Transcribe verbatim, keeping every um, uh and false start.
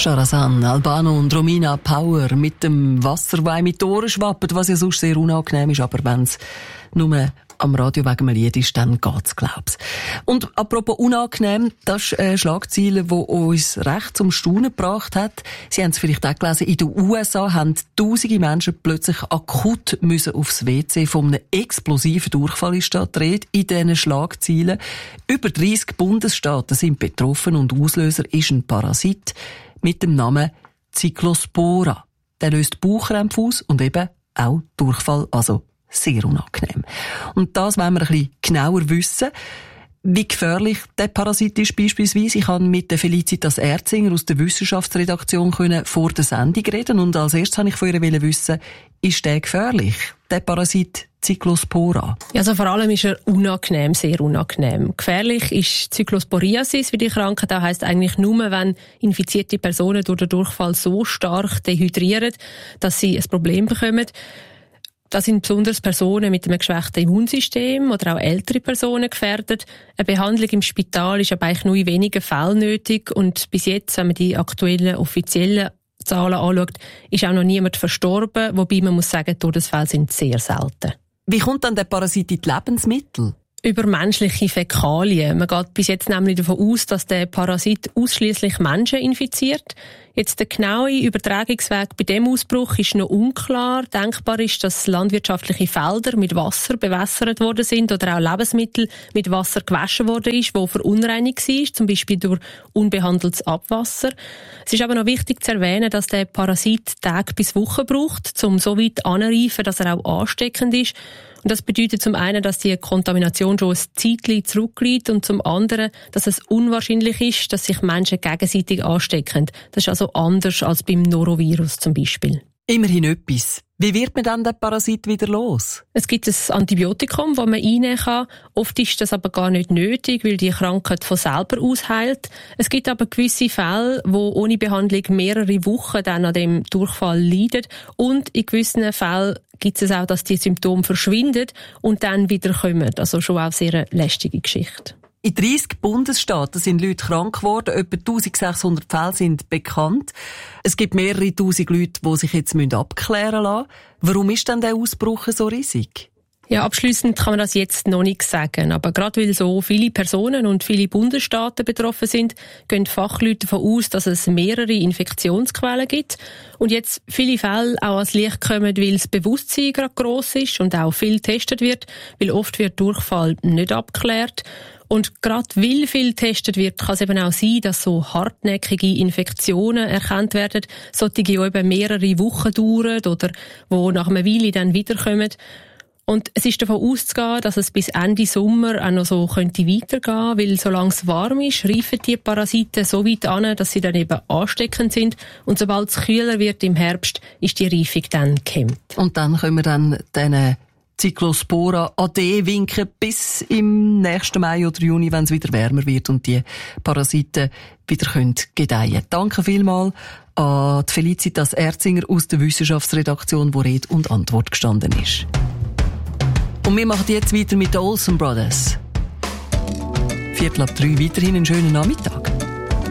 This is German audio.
Shahrazan, Albano und Romina Power mit dem Wasser, das mit die Ohren schwappt, was ja sonst sehr unangenehm ist, aber wenn es nur am Radio wegen einem Lied ist, dann geht's, glaub's. Und apropos unangenehm, das ist eine Schlagzeile, die uns recht zum Staunen gebracht hat. Sie haben es vielleicht auch gelesen, in den U S A haben tausende Menschen plötzlich akut müssen aufs W C. Von einem explosiven Durchfall ist da die Rede in diesen Schlagzeilen. Über dreissig Bundesstaaten sind betroffen und Auslöser ist ein Parasit mit dem Namen Cyclospora. Der löst Bauchkrämpfe aus und eben auch Durchfall, also sehr unangenehm. Und das wollen wir ein bisschen genauer wissen. Wie gefährlich der Parasit ist beispielsweise. Ich kann mit der Felicitas Erzinger aus der Wissenschaftsredaktion können vor der Sendung reden und als erstes wollte ich von ihr wissen, ist der gefährlich, der Parasit Cyclospora? Ja, also vor allem ist er unangenehm, sehr unangenehm. Gefährlich ist Cyclosporiasis, wie die Krankheit auch heisst, eigentlich nur, wenn infizierte Personen durch den Durchfall so stark dehydrieren, dass sie ein Problem bekommen. Das sind besonders Personen mit einem geschwächten Immunsystem oder auch ältere Personen gefährdet. Eine Behandlung im Spital ist aber eigentlich nur in wenigen Fällen nötig und bis jetzt, wenn man die aktuellen offiziellen Zahlen anschaut, ist auch noch niemand verstorben, wobei man muss sagen, Todesfälle sind sehr selten. Wie kommt dann der Parasit in die Lebensmittel? Über menschliche Fäkalien. Man geht bis jetzt nämlich davon aus, dass der Parasit ausschließlich Menschen infiziert. Jetzt der genaue Übertragungsweg bei dem Ausbruch ist noch unklar. Denkbar ist, dass landwirtschaftliche Felder mit Wasser bewässert worden sind oder auch Lebensmittel mit Wasser gewaschen worden ist, wo verunreinigt war, zum Beispiel durch unbehandeltes Abwasser. Es ist aber noch wichtig zu erwähnen, dass der Parasit Tage bis Wochen braucht, um so weit anzureifen, dass er auch ansteckend ist. Und das bedeutet zum einen, dass die Kontamination schon ein Zeitchen zurückliegt und zum anderen, dass es unwahrscheinlich ist, dass sich Menschen gegenseitig anstecken. Das ist also anders als beim Norovirus zum Beispiel. Immerhin etwas. Wie wird man dann den Parasit wieder los? Es gibt ein Antibiotikum, das man einnehmen kann. Oft ist das aber gar nicht nötig, weil die Krankheit von selber ausheilt. Es gibt aber gewisse Fälle, wo ohne Behandlung mehrere Wochen dann an dem Durchfall leiden. Und in gewissen Fällen gibt es auch, dass die Symptome verschwinden und dann wieder kommen. Also schon auch sehr eine lästige Geschichte. In dreissig Bundesstaaten sind Leute krank geworden, etwa eintausendsechshundert Fälle sind bekannt. Es gibt mehrere tausend Leute, die sich jetzt abklären lassen müssen. Warum ist denn der Ausbruch so riesig? Ja, abschliessend kann man das jetzt noch nicht sagen. Aber gerade weil so viele Personen und viele Bundesstaaten betroffen sind, gehen Fachleute davon aus, dass es mehrere Infektionsquellen gibt. Und jetzt viele Fälle auch ans Licht kommen, weil das Bewusstsein gerade gross ist und auch viel getestet wird, weil oft wird Durchfall nicht abgeklärt. Und gerade weil viel getestet wird, kann es eben auch sein, dass so hartnäckige Infektionen erkannt werden, solche, die eben mehrere Wochen dauern oder wo nach einer Weile dann wiederkommen. Und es ist davon auszugehen, dass es bis Ende Sommer auch noch so könnte weitergehen, weil solange es warm ist, reifen die Parasiten so weit an, dass sie dann eben ansteckend sind. Und sobald es kühler wird im Herbst, ist die Reifung dann gehemmt. Und dann können wir dann diesen Cyclospora Ade winken bis im nächsten Mai oder Juni, wenn es wieder wärmer wird und die Parasiten wieder können gedeihen. Danke vielmals an die Felicitas Erzinger aus der Wissenschaftsredaktion, wo Rede und Antwort gestanden ist. Und wir machen jetzt weiter mit den Olsen Brothers. Viertel ab drei, weiterhin einen schönen Nachmittag.